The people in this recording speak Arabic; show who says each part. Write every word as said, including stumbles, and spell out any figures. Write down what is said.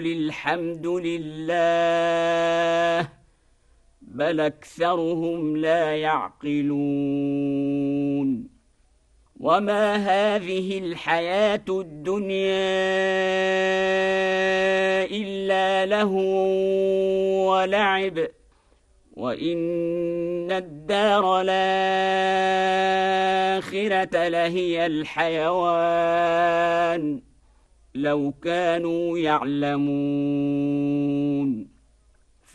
Speaker 1: قل الحمد لله بل أكثرهم لا يعقلون وما هذه الحياة الدنيا إلا لهو ولعب وإن الدار الآخرة لهي الحيوان لو كانوا يعلمون